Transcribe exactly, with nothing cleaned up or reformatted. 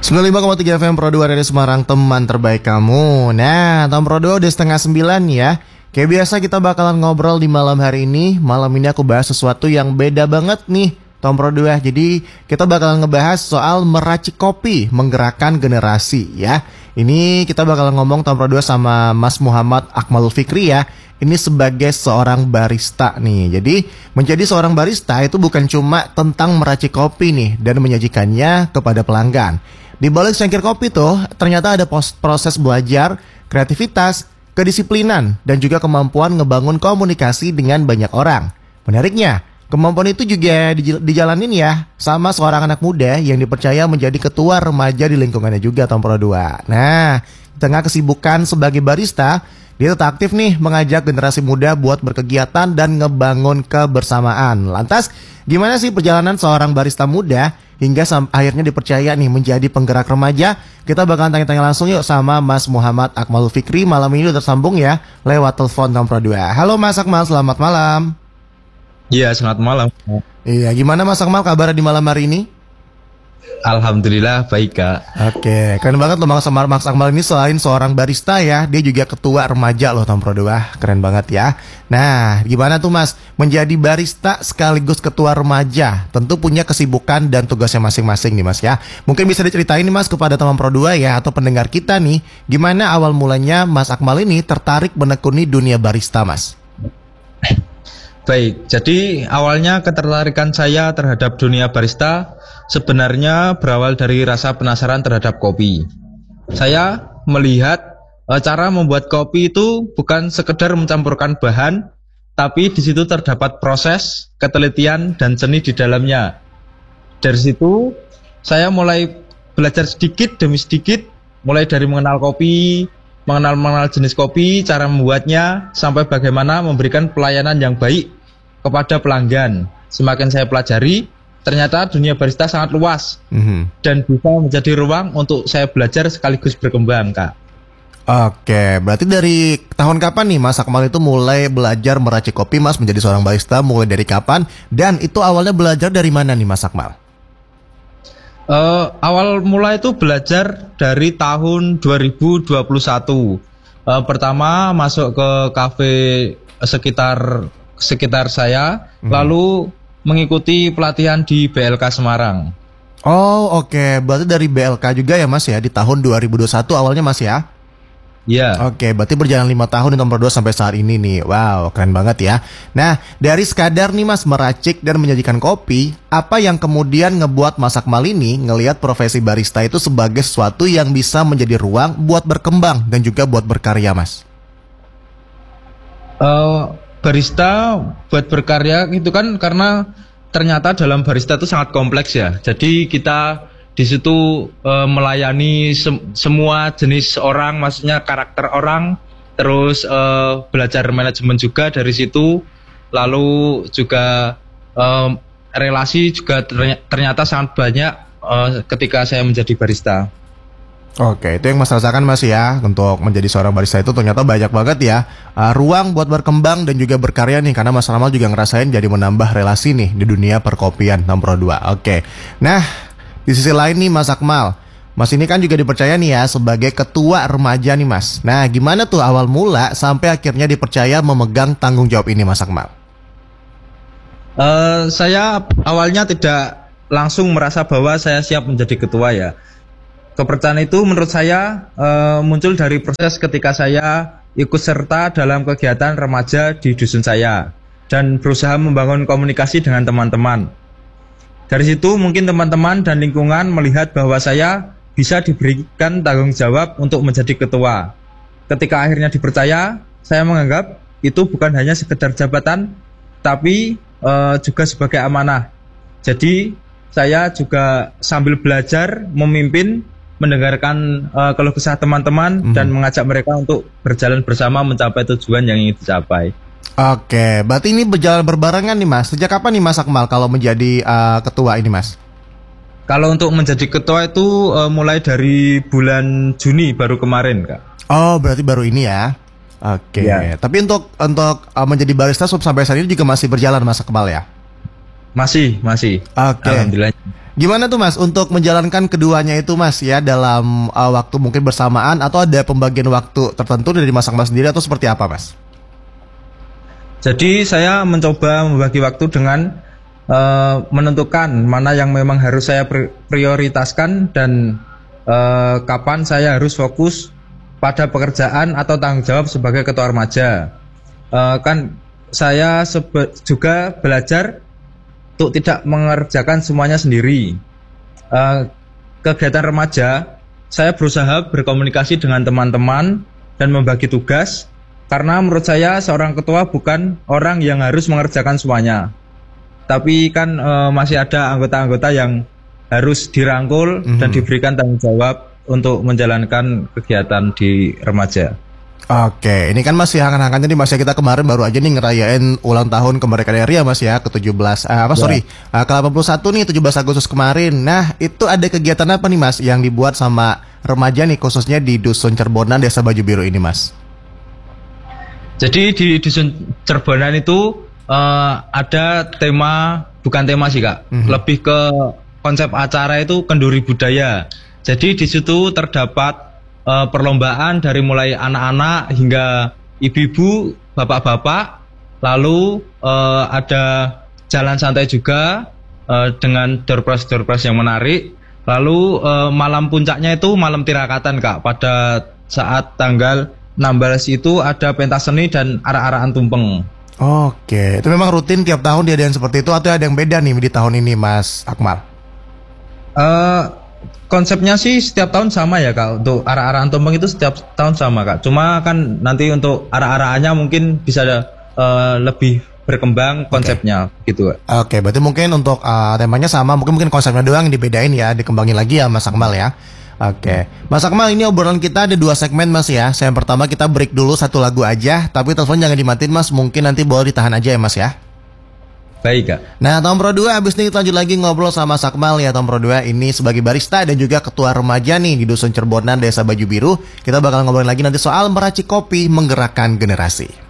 sembilan puluh lima koma tiga F M Pro dua dari Semarang, teman terbaik kamu. Nah, tahun Pro dua udah setengah sembilan ya. Kayak biasa kita bakalan ngobrol di malam hari ini. Malam ini aku bahas sesuatu yang beda banget nih, Tom Pro dua. Jadi kita bakalan ngebahas soal meracik kopi, menggerakkan generasi ya. Ini kita bakalan ngomong Tom Pro dua sama Mas Muhammad Akmalul Fikri ya. Ini sebagai seorang barista nih. Jadi menjadi seorang barista itu bukan cuma tentang meracik kopi nih dan menyajikannya kepada pelanggan. Di balik cangkir kopi tuh ternyata ada proses belajar, kreativitas, kedisiplinan, dan juga kemampuan ngebangun komunikasi dengan banyak orang. Menariknya, kemampuan itu juga dijalanin ya sama seorang anak muda yang dipercaya menjadi ketua remaja di lingkungannya juga, Tom Pro dua. Nah, di tengah kesibukan sebagai barista, dia tetap aktif nih mengajak generasi muda buat berkegiatan dan ngebangun kebersamaan. Lantas, gimana sih perjalanan seorang barista muda hingga akhirnya dipercaya nih menjadi penggerak remaja? Kita bakalan tanya-tanya langsung yuk sama Mas Muhammad Akmalul Fikri. Malam ini udah tersambung ya lewat telepon Tom Pro dua. Halo Mas Akmal, selamat malam. Iya, selamat malam. Iya, gimana Mas Akmal kabar di malam hari ini? Alhamdulillah baik, Kak. Oke, keren banget loh Mas Akmal. Mas Akmal ini selain seorang barista ya, dia juga ketua remaja loh Tom Pro dua. Keren banget ya. Nah, gimana tuh Mas menjadi barista sekaligus ketua remaja? Tentu punya kesibukan dan tugasnya masing-masing nih Mas ya. Mungkin bisa diceritain nih Mas kepada teman Pro dua ya atau pendengar kita nih, gimana awal mulanya Mas Akmal ini tertarik menekuni dunia barista, Mas? Baik, jadi awalnya ketertarikan saya terhadap dunia barista sebenarnya berawal dari rasa penasaran terhadap kopi. Saya melihat e, cara membuat kopi itu bukan sekedar mencampurkan bahan, tapi di situ terdapat proses, ketelitian, dan seni di dalamnya. Dari situ saya mulai belajar sedikit demi sedikit, mulai dari mengenal kopi, mengenal-mengenal jenis kopi, cara membuatnya, sampai bagaimana memberikan pelayanan yang baik kepada pelanggan. Semakin saya pelajari, ternyata dunia barista sangat luas mm-hmm. dan bisa menjadi ruang untuk saya belajar sekaligus berkembang, Kak. Oke, berarti dari tahun kapan nih Mas Akmal itu mulai belajar meracik kopi, Mas, menjadi seorang barista? Mulai dari kapan? Dan itu awalnya belajar dari mana nih Mas Akmal? Uh, awal mulai itu belajar dari tahun dua ribu dua puluh satu. Uh, pertama masuk ke kafe sekitar sekitar saya, hmm. lalu mengikuti pelatihan di B L K Semarang. Oh oke, okay. Berarti dari B L K juga ya Mas ya, di tahun dua ribu dua puluh satu awalnya Mas ya? Iya. Oke, okay, berarti berjalan lima tahun di Tom Pro dua sampai saat ini nih. Wow, keren banget ya. Nah, dari sekadar nih Mas meracik dan menyajikan kopi, apa yang kemudian ngebuat Mas Akmal ini ngelihat profesi barista itu sebagai sesuatu yang bisa menjadi ruang buat berkembang dan juga buat berkarya, Mas? Uh, barista buat berkarya itu kan karena ternyata dalam barista itu sangat kompleks ya. Jadi kita di situ e, melayani sem- semua jenis orang, maksudnya karakter orang, terus e, belajar manajemen juga dari situ. Lalu juga e, relasi juga ternyata sangat banyak e, ketika saya menjadi barista. Oke, itu yang Mas rasakan Mas ya. Untuk menjadi seorang barista itu ternyata banyak banget ya uh, ruang buat berkembang dan juga berkarya nih. Karena Mas Akmal juga ngerasain jadi menambah relasi nih di dunia perkopian Tom Pro dua. Oke, nah di sisi lain nih Mas Akmal, Mas ini kan juga dipercaya nih ya sebagai ketua remaja nih Mas. Nah gimana tuh awal mula sampai akhirnya dipercaya memegang tanggung jawab ini Mas Akmal? Uh, saya awalnya tidak langsung merasa bahwa saya siap menjadi ketua ya. Kepercayaan itu menurut saya uh, muncul dari proses ketika saya ikut serta dalam kegiatan remaja di dusun saya dan berusaha membangun komunikasi dengan teman-teman. Dari situ mungkin teman-teman dan lingkungan melihat bahwa saya bisa diberikan tanggung jawab untuk menjadi ketua. Ketika akhirnya dipercaya, saya menganggap itu bukan hanya sekedar jabatan, tapi uh, juga sebagai amanah. Jadi saya juga sambil belajar memimpin, mendengarkan uh, keluh kesah teman-teman mm-hmm. dan mengajak mereka untuk berjalan bersama mencapai tujuan yang ingin dicapai. Oke, berarti ini berjalan berbarengan nih Mas. Sejak kapan nih Mas Akmal kalau menjadi uh, ketua ini Mas? Kalau untuk menjadi ketua itu uh, mulai dari bulan Juni baru kemarin, Kak. Oh, berarti baru ini ya. Oke. Ya. Tapi untuk untuk uh, menjadi barista sampai saat ini juga masih berjalan Mas Akmal ya? Masih, masih. Oke. Alhamdulillah. Gimana tuh Mas untuk menjalankan keduanya itu Mas ya dalam uh, waktu mungkin bersamaan atau ada pembagian waktu tertentu dari Mas Akmal sendiri atau seperti apa Mas? Jadi saya mencoba membagi waktu dengan uh, menentukan mana yang memang harus saya prioritaskan dan uh, kapan saya harus fokus pada pekerjaan atau tanggung jawab sebagai ketua remaja. Uh, kan saya juga belajar untuk tidak mengerjakan semuanya sendiri. Uh, kegiatan remaja, saya berusaha berkomunikasi dengan teman-teman dan membagi tugas, karena menurut saya seorang ketua bukan orang yang harus mengerjakan semuanya. Tapi kan uh, masih ada anggota-anggota yang harus dirangkul mm-hmm. dan diberikan tanggung jawab untuk menjalankan kegiatan di remaja. Oke, ini kan masih hangat-hangatnya nih Mas ya, kita kemarin baru aja nih ngerayain ulang tahun kemerdekaan R I ya Mas ya, ke tujuh belas, uh, apa ya. sorry, uh, ke delapan puluh satu nih, tujuh belas Agustus kemarin. Nah, itu ada kegiatan apa nih Mas yang dibuat sama remaja nih, khususnya di Dusun Cerbonan, Desa Baju Biru ini Mas? Jadi di Dusun Cerbonan itu uh, ada tema, bukan tema sih Kak, mm-hmm. lebih ke konsep acara itu kenduri budaya. Jadi di situ terdapat Uh, perlombaan dari mulai anak-anak hingga ibu-ibu, bapak-bapak, lalu uh, ada jalan santai juga uh, dengan door prize-door prize yang menarik. Lalu uh, malam puncaknya itu malam tirakatan Kak. Pada saat tanggal enam belas itu ada pentas seni dan arak-arakan tumpeng. Oke, itu memang rutin tiap tahun diadain seperti itu atau ada yang beda nih di tahun ini Mas Akmal? Uh, Konsepnya sih setiap tahun sama ya Kak. Untuk arak-arakan tumpeng itu setiap tahun sama Kak. Cuma kan nanti untuk arak-arakannya mungkin bisa uh, lebih berkembang konsepnya okay. gitu. Oke, okay, berarti mungkin untuk uh, temanya sama, mungkin mungkin konsepnya doang yang dibedain ya, dikembangin lagi ya Mas Akmal ya. Oke, okay. Mas Akmal, ini obrolan kita ada dua segmen Mas ya. Yang pertama kita break dulu satu lagu aja, tapi telepon jangan dimatiin Mas, mungkin nanti boleh ditahan aja ya Mas ya. Baik Kak. Nah Tom Pro dua abis ini kita lanjut lagi ngobrol sama Akmal ya Tom Pro dua. Ini sebagai barista dan juga ketua remaja nih di Dusun Cerbonan Desa Baju Biru. Kita bakal ngobrolin lagi nanti soal meracik kopi menggerakkan generasi.